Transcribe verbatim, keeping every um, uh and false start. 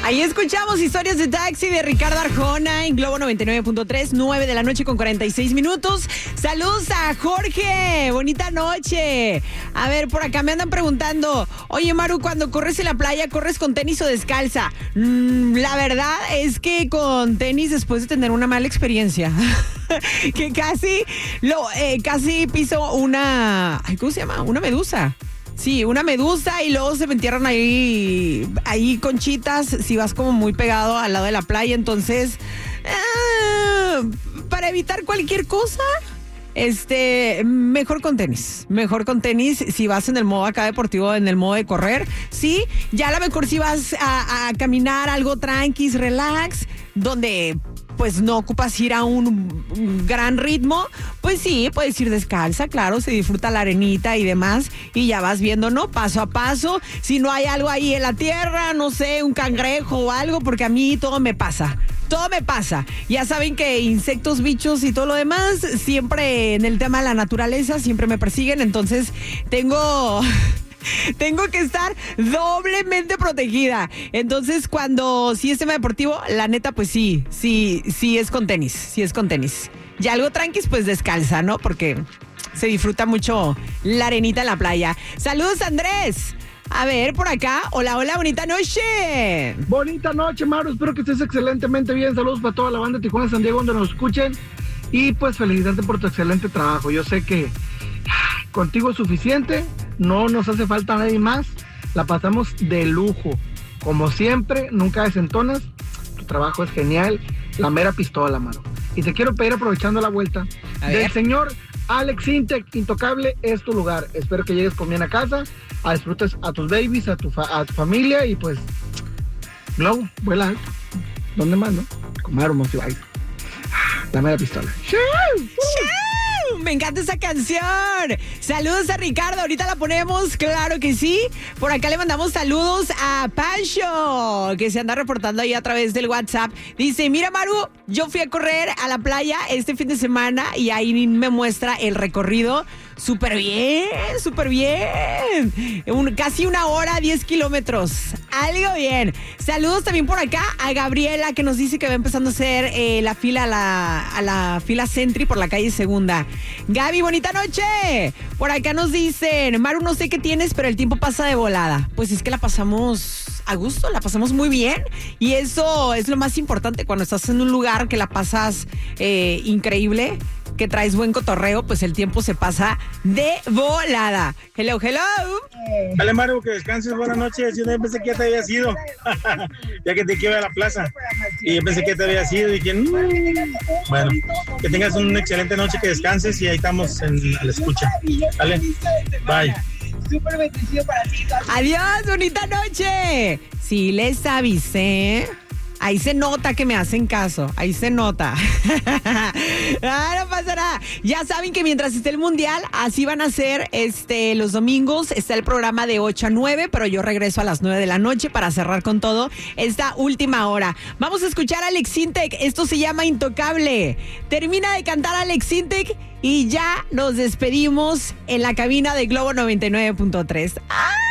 Ahí escuchamos historias de taxi de Ricardo Arjona en Globo noventa y nueve punto tres, nueve de la noche con cuarenta y seis minutos. Saludos a Jorge, bonita noche. A ver, por acá me andan preguntando, oye Maru, cuando corres en la playa, ¿corres con tenis o descalza? Mm, la verdad es que con tenis después de tener una mala experiencia. que casi, lo, eh, casi piso una, ay, ¿cómo se llama? Una medusa. Sí, una medusa y luego se me entierran ahí, ahí conchitas si vas como muy pegado al lado de la playa. Entonces, eh, para evitar cualquier cosa, este, mejor con tenis. Mejor con tenis si vas en el modo acá deportivo, en el modo de correr. Sí, ya a lo mejor si vas a, a caminar algo tranquis, relax, donde pues no ocupas ir a un, un gran ritmo, pues sí, puedes ir descalza, claro, se disfruta la arenita y demás, y ya vas viendo, ¿no? Paso a paso, si no hay algo ahí en la tierra, no sé, un cangrejo o algo, porque a mí todo me pasa. Todo me pasa. Ya saben que insectos, bichos y todo lo demás, siempre en el tema de la naturaleza, siempre me persiguen, entonces tengo... Tengo que estar doblemente protegida. Entonces, cuando sí es tema deportivo, la neta, pues sí, sí, sí es con tenis, sí es con tenis. Y algo tranquis, pues descalza, ¿no? Porque se disfruta mucho la arenita en la playa. Saludos, Andrés. A ver, por acá. Hola, hola, bonita noche. Bonita noche, Maru. Espero que estés excelentemente bien. Saludos para toda la banda de Tijuana, San Diego, donde nos escuchen. Y pues felicidades por tu excelente trabajo. Yo sé que contigo es suficiente. No nos hace falta nadie más. La pasamos de lujo. Como siempre, nunca desentonas. Tu trabajo es genial. La mera pistola, Maru. Y te quiero pedir, aprovechando la vuelta, del señor Alex Intec, Intocable, es tu lugar. Espero que llegues con bien a casa, a disfrutes a tus babies, a tu, fa- a tu familia y pues, Globo, vuela alto. ¿Dónde más, no? Con Maru Monsiváis. La mera pistola. Me encanta esa canción. Saludos a Ricardo, ahorita la ponemos, claro que sí. Por acá le mandamos saludos a Pancho, que se anda reportando ahí a través del WhatsApp. Dice, mira Maru, yo fui a correr a la playa este fin de semana y ahí me muestra el recorrido. Súper bien, súper bien. Un, casi una hora, diez kilómetros. Algo bien. Saludos también por acá a Gabriela, que nos dice que va empezando a hacer eh, la fila a la, a la fila Sentry por la calle Segunda. Gaby, bonita noche. Por acá nos dicen, Maru, no sé qué tienes, pero el tiempo pasa de volada. Pues es que la pasamos a gusto, la pasamos muy bien. Y eso es lo más importante cuando estás en un lugar que la pasas eh, increíble, que traes buen cotorreo, pues el tiempo se pasa de volada. Hello, hello. Dale, Maru, que descanses, buenas noches. Yo pensé que ya te habías ido, ya que te quiero ir a la plaza. Y yo pensé que te habías ido y dije, mmm. Bueno, que tengas una excelente noche, que descanses y ahí estamos en la escucha. Dale, bye. Súper bendición para ti. Adiós, bonita noche. Sí, les avisé. Ahí se nota que me hacen caso, ahí se nota. Ah, no pasa nada. Ya saben que mientras esté el mundial, así van a ser este, los domingos. Está el programa de ocho a nueve, pero yo regreso a las nueve de la noche para cerrar con todo esta última hora. Vamos a escuchar a Alex Intec, esto se llama Intocable. Termina de cantar Alex Intec y ya nos despedimos en la cabina de Globo noventa y nueve punto tres. ¡Ah!